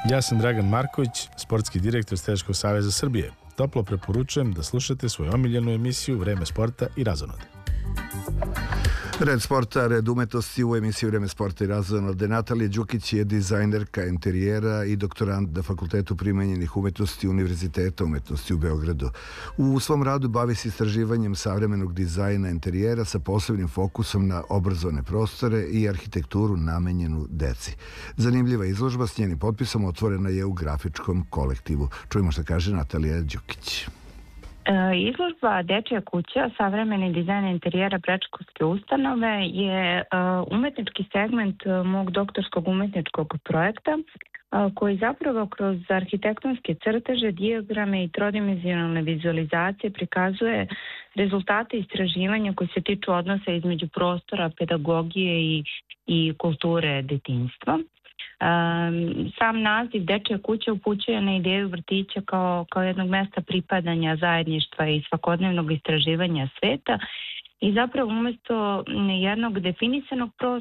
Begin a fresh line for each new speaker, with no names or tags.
Ja sam Dragan Marković, sportski direktor Streljačkog saveza Srbije. Toplo preporučujem da slušate svoju omiljenu emisiju Vreme sporta i razonode.
Red sporta, red umetnosti u emisiji Vreme sporta i razonode. Natalija Đukić je dizajnerka interijera i doktorant na Fakultetu primenjenih umetnosti Univerziteta umetnosti u Beogradu. U svom radu bavi se istraživanjem savremenog dizajna interijera sa posebnim fokusom na obrazovne prostore i arhitekturu namenjenu deci. Zanimljiva izložba s njenim potpisom otvorena je u grafičkom kolektivu. Čujemo što kaže Natalija Đukić.
Izložba Dečija kuća, savremeni dizajn interijera predškolske ustanove je umetnički segment mog doktorskog umetničkog projekta koji zapravo kroz arhitektonske crteže, dijagrame i trodimenzionalne vizualizacije prikazuje rezultate istraživanja koji se tiču odnosa između prostora, pedagogije i kulture detinjstva. Sam naziv Dečija kuća upućuje na ideju vrtića kao jednog mesta pripadanja, zajedništva i svakodnevnog istraživanja sveta i zapravo umjesto jednog definisanog prostora